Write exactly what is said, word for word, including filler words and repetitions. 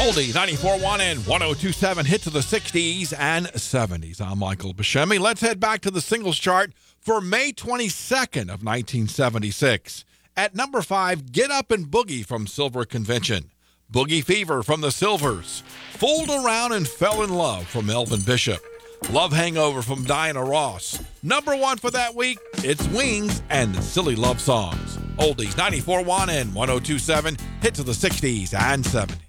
Oldie ninety-four point one and one oh two point seven hit to the sixties and seventies. I'm Michael Buscemi. Let's head back to the singles chart for May twenty-second of nineteen seventy-six. At number five, Get Up and Boogie from Silver Convention. Boogie Fever from the Silvers. Fooled Around and Fell in Love from Melvin Bishop. Love Hangover from Diana Ross. Number one for that week, it's Wings and Silly Love Songs. Oldies ninety-four point one and one oh two point seven hit to the sixties and seventies.